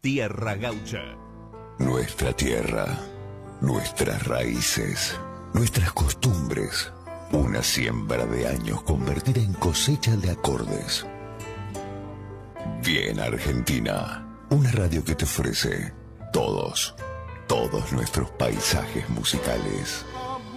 Tierra Gaucha. Nuestra tierra, nuestras raíces, nuestras costumbres. Una siembra de años convertida en cosecha de acordes. Bien Argentina, una radio que te ofrece todos nuestros paisajes musicales.